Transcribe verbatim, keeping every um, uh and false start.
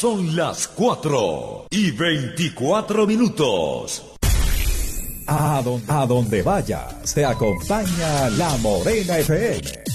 Son las cuatro y veinticuatro minutos. A, don, a donde vayas, te acompaña La Morena F M.